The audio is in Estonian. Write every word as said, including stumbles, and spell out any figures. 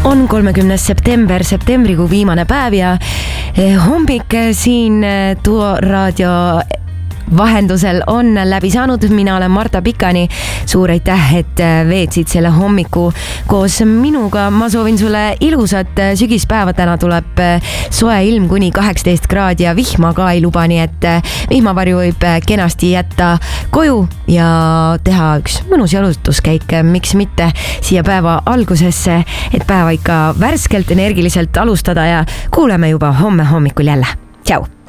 On kolmekümnes september, septembrikuu viimane päev ja hommik siin Duo raadio vahendusel on läbi saanud. Mina olen Marta Pikani. Suur aitäh, et veetsid selle hommiku koos minuga. Ma soovin sulle ilusat sügispäeva. Täna tuleb soe ilm kuni kaheksateist kraadi ja vihma ka ei luba, nii et vihmavarju võib kenasti jätta koju ja teha üks mõnus jalutuskäik. Miks mitte siia päeva algusesse, et päeva ikka värskelt, energiliselt alustada ja kuuleme juba homme hommikul jälle. Tšau!